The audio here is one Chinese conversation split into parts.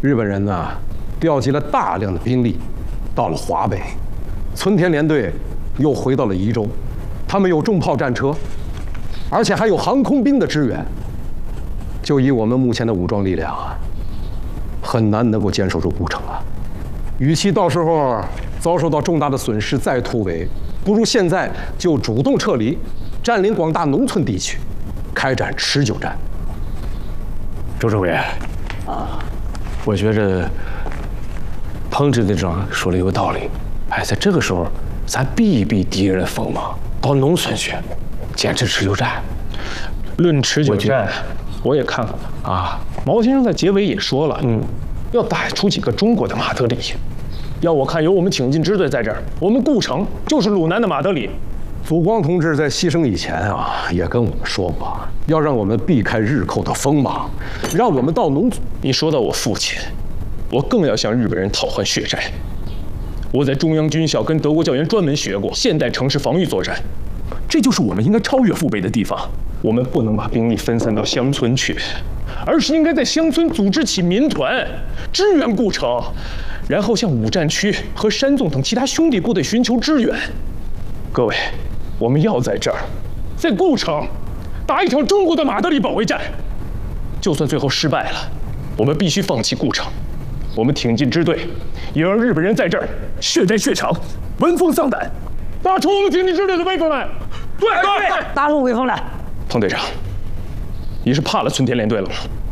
日本人呢，调集了大量的兵力，到了华北，村田联队又回到了宜州，他们有重炮战车，而且还有航空兵的支援。就以我们目前的武装力量啊，很难能够坚守住故城啊。与其到时候遭受到重大的损失再突围，不如现在就主动撤离，占领广大农村地区，开展持久战。 周政委啊，我觉着彭支队长说的有道理。哎，在这个时候，咱避一避敌人的锋芒，到农村去，坚持持久战。 论持久战，我也看了啊。毛先生在结尾也说了，要打出几个中国的马德里。要我看，有我们挺进支队在这儿，我们顾城就是鲁南的马德里。 祖光同志在牺牲以前啊，也跟我们说过，要让我们避开日寇的锋芒，让我们到农村。 一说到我父亲，我更要向日本人讨还血债。我在中央军校跟德国教员专门学过现代城市防御作战，这就是我们应该超越父辈的地方。我们不能把兵力分散到乡村去，而是应该在乡村组织起民团，支援顾城，然后向五战区和山纵等其他兄弟部队寻求支援。各位，我们要在这儿，在顾城，打一场中国的马德里保卫战。就算最后失败了，我们必须放弃顾城。我们挺进支队，也让日本人在这儿血债血偿，闻风丧胆，打出我们挺进支队的威风来！对， 打出威风来！ 彭队长，你是怕了村田联队了吗？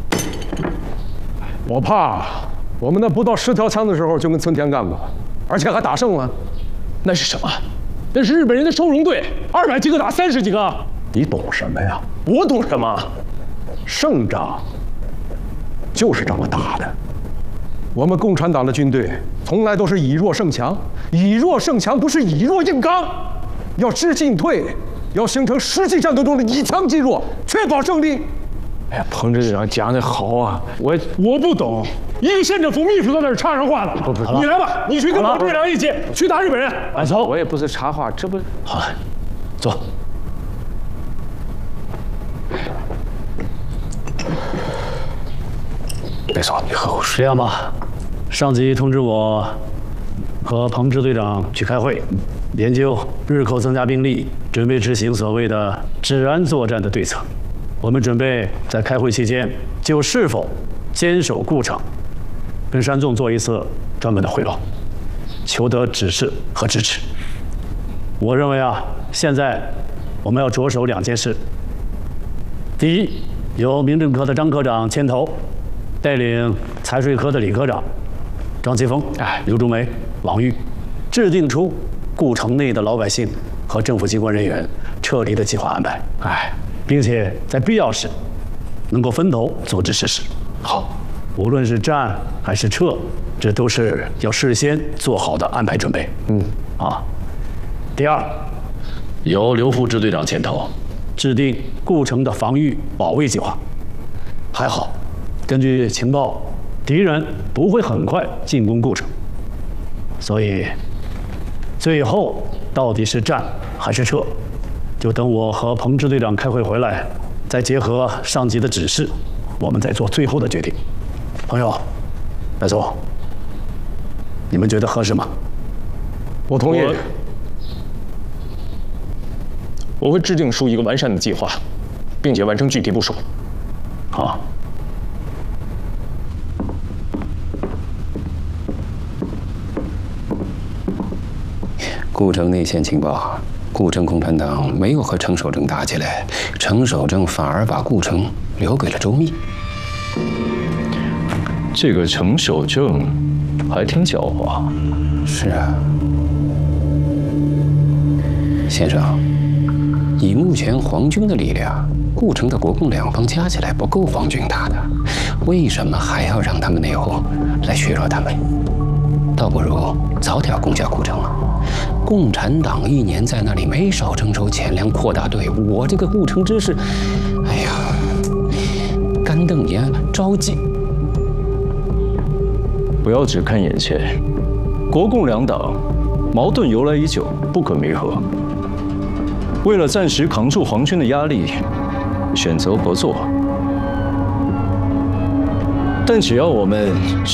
我怕，我们那不到10条枪的时候就跟村田干过，而且还打胜了。 那是什么？那是日本人的收容队，200几个打30几个。 你懂什么呀？ 我懂什么？ 胜仗就是这么打的。我们共产党的军队从来都是以弱胜强，以弱胜强不是以弱硬刚，要知进退，要形成实际战斗中的以强击弱，确保胜利。 哎呀，彭支长讲的好啊，我不懂。一个县政府秘书在那儿插上话了。不，你来吧，你去跟彭队长一起去打日本人。 走，我也不是插话，这不好了，走。 别说，你喝口水。 这样吧，上级通知我和彭支队长去开会，研究日寇增加兵力，准备执行所谓的治安作战的对策。我们准备在开会期间就是否坚守顾城，跟山纵做一次专门的汇报，求得指示和支持。我认为啊，现在我们要着手2件事。第一，由民政科的张科长牵头，带领财税科的李科长张奇峰、刘竹梅、王玉，制定出顾城内的老百姓和政府机关人员撤离的计划安排。并且在必要时能够分头组织实施。好，无论是战还是撤，这都是要事先做好的安排准备。第二，由刘副支队长牵头，制定顾城的防御保卫计划。还好，根据情报，敌人不会很快进攻顾城，所以最后到底是战还是撤，就等我和彭支队长开会回来，再结合上级的指示，我们再做最后的决定。朋友，白总，你们觉得合适吗？ 我同意。 我会制定出一个完善的计划，并且完成具体部署。 好。 顾城内线情报，顾城共产党没有和程守正打起来，程守正反而把顾城留给了周密。 这个程守正还挺狡猾。 是啊，先生，以目前皇军的力量，顾城的国共两方加起来不够皇军打的，为什么还要让他们内讧，来削弱他们？倒不如早点攻下顾城了。共产党1年在那里没少征收钱粮，扩大队伍。我这个顾城之事，哎呀，干瞪眼，着急。 不要只看眼前，国共两党矛盾由来已久，不可弥合。为了暂时扛住皇军的压力，选择合作。但只要我们